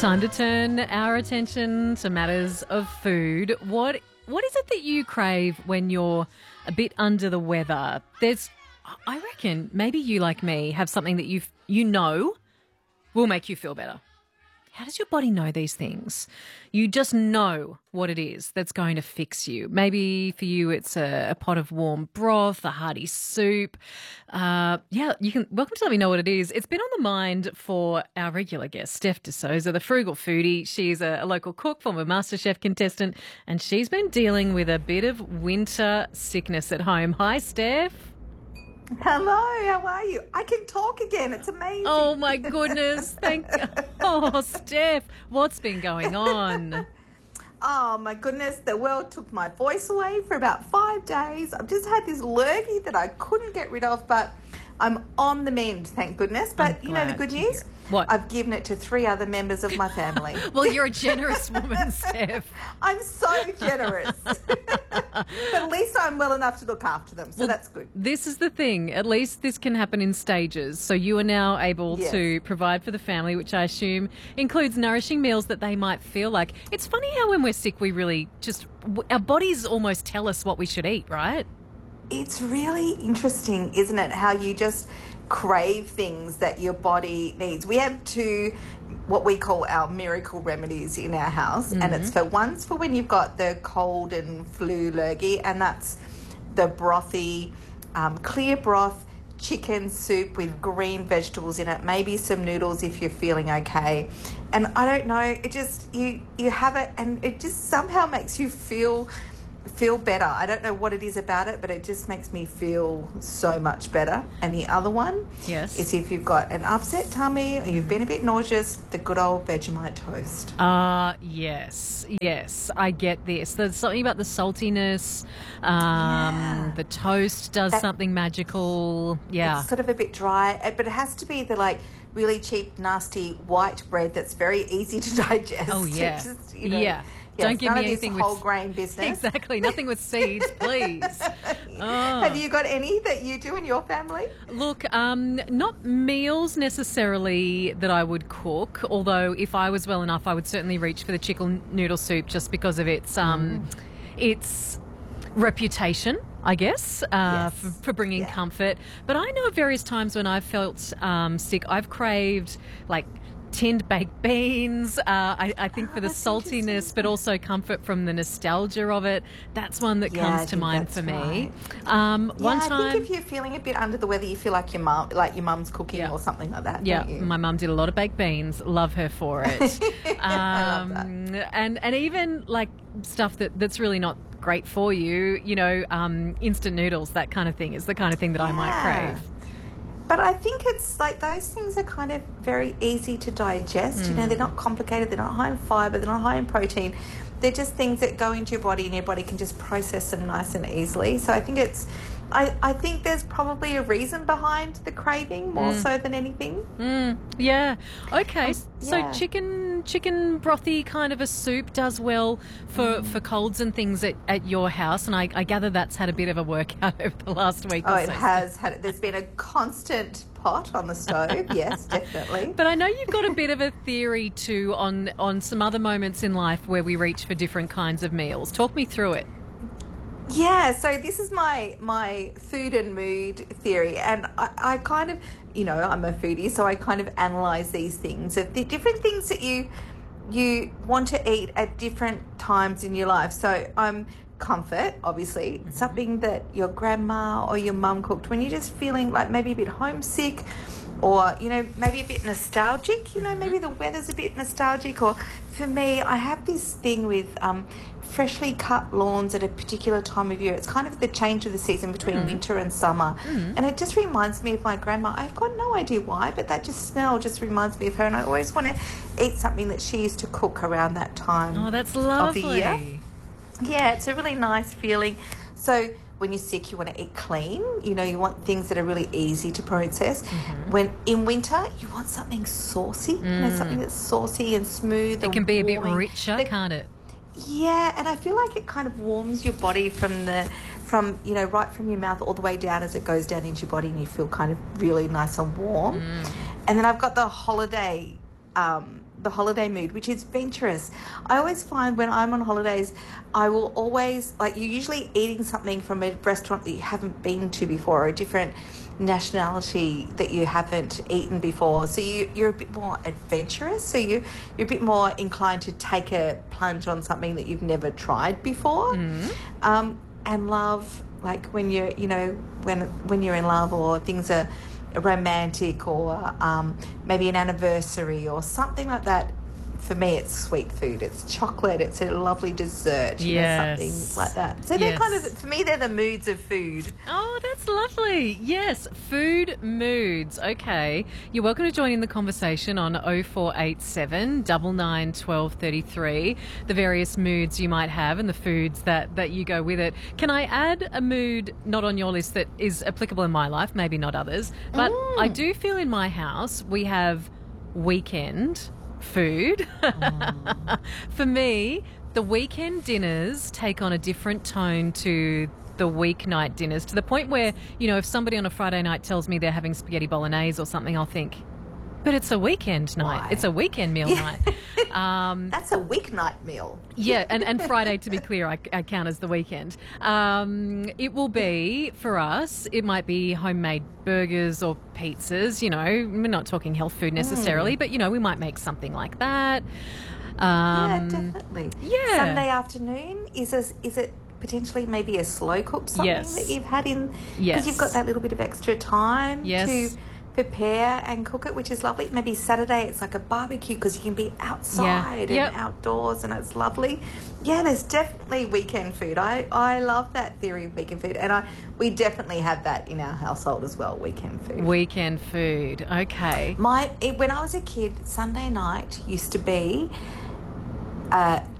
Time to turn our attention to matters of food. What is it that you crave when you're a bit under the weather? I reckon maybe you, like me, have something that you know will make you feel better. How does your body know these things? You just know what it is that's going to fix you. Maybe for you it's a pot of warm broth, a hearty soup. You can welcome to let me know what it is. It's been on the mind for our regular guest, Steph D'Souza, the frugal foodie. She's a local cook, former MasterChef contestant, and she's been dealing with a bit of winter sickness at home. Hi, Steph. Hello, how are you? I can talk again. It's amazing. Oh, my goodness. Oh, Steph, what's been going on? Oh, my goodness. The world took my voice away for about 5 days. I've just had this lurgy that I couldn't get rid of, but I'm on the mend, thank goodness. But you know the good news? What? I've given it to 3 other members of my family. Well, you're a generous woman, Steph. I'm so generous. But at least I'm well enough to look after them, so that's good. This is the thing. At least this can happen in stages. So you are now able to provide for the family, which I assume includes nourishing meals that they might feel like. It's funny how when we're sick, we really our bodies almost tell us what we should eat, right? It's really interesting, isn't it, how you just crave things that your body needs. We have 2 what we call our miracle remedies in our house, and it's one's for when you've got the cold and flu lurgy, and that's the brothy, clear broth chicken soup with green vegetables in it, maybe some noodles if you're feeling okay. And I don't know, it just you have it and it just somehow makes you feel better. I don't know what it is about it, but it just makes me feel so much better. And the other one is if you've got an upset tummy or you've been a bit nauseous, the good old Vegemite toast. Yes, I get this. There's something about the saltiness. The toast does something magical. Yeah. It's sort of a bit dry, but it has to be the really cheap, nasty white bread that's very easy to digest. Oh, yeah. Just, Don't give me anything with whole grain business. Exactly. Nothing with seeds, please. Have you got any that you do in your family? Look, not meals necessarily that I would cook, although if I was well enough, I would certainly reach for the chicken noodle soup just because of its reputation, I guess, for bringing comfort. But I know at various times when I've felt sick, I've craved tinned baked beans, I think for the saltiness, but also comfort from the nostalgia of it. That's one that comes to mind for me. I think if you're feeling a bit under the weather, you feel like your mum's cooking or something like that. Yeah, don't you? My mum did a lot of baked beans. Love her for it. I love that. And even stuff that's really not great for you, instant noodles, that kind of thing is the kind of thing that I might crave. But I think it's those things are kind of very easy to digest. They're not complicated. They're not high in fibre. They're not high in protein. They're just things that go into your body and your body can just process them nice and easily. So I think I think there's probably a reason behind the craving more so than anything. Yeah. Okay. So chicken brothy kind of a soup does well for colds and things at your house, and I gather that's had a bit of a workout over the last week or so. Oh, it has had. There's been a constant pot on the stove. Yes, definitely. But I know you've got a bit of a theory too on some other moments in life where we reach for different kinds of meals. Talk me through it. Yeah, so this is my food and mood theory, and I kind of, I'm a foodie, so I kind of analyse these things of the different things that you want to eat at different times in your life. So comfort, obviously, something that your grandma or your mum cooked when you're just feeling maybe a bit homesick, or maybe a bit nostalgic. Maybe the weather's a bit nostalgic. Or for me, I have this thing with freshly cut lawns at a particular time of year. It's kind of the change of the season between winter and summer, and it just reminds me of my grandma. I've got no idea why, but that smell just reminds me of her, and I always want to eat something that she used to cook around that time. Oh, that's lovely. Of the year. Yeah, it's a really nice feeling. So when you're sick, you want to eat clean. You want things that are really easy to process. When in winter, you want something saucy. Something that's saucy and smooth. It can be a bit richer, can't it? Yeah, and I feel like it kind of warms your body from right from your mouth all the way down as it goes down into your body, and you feel kind of really nice and warm. And then I've got the holiday the holiday mood, which is venturous. I always find when I'm on holidays, I will always, like, you're usually eating something from a restaurant that you haven't been to before, or a different nationality that you haven't eaten before. So you're a bit more adventurous. So you're a bit more inclined to take a plunge on something that you've never tried before. And love, like when you're, you know, when you're in love, or things are romantic, or maybe an anniversary or something like that. For me, it's sweet food. It's chocolate. It's a lovely dessert. You know, something like that. So they're kind of, for me, they're the moods of food. Oh, that's lovely. Yes, food moods. Okay. You're welcome to join in the conversation on 0487 99 12 33, the various moods you might have and the foods that you go with it. Can I add a mood not on your list that is applicable in my life, maybe not others, but I do feel in my house we have weekend food. For me, the weekend dinners take on a different tone to the weeknight dinners, to the point where, you know, if somebody on a Friday night tells me they're having spaghetti bolognese or something, I'll think, but it's a weekend night. Why? It's a weekend meal night. That's a weeknight meal. Yeah, and Friday, to be clear, I count as the weekend. It will be, for us, it might be homemade burgers or pizzas, you know. We're not talking health food necessarily, but, you know, we might make something like that. Yeah, definitely. Yeah. Sunday afternoon, is it potentially maybe a slow cook something that you've had in? Because you've got that little bit of extra time to prepare and cook it, which is lovely. Maybe Saturday it's like a barbecue because you can be outside and outdoors, and it's lovely. Yeah, there's definitely weekend food. I love that theory of weekend food, and we definitely have that in our household as well, weekend food. Weekend food, okay. When I was a kid, Sunday night used to be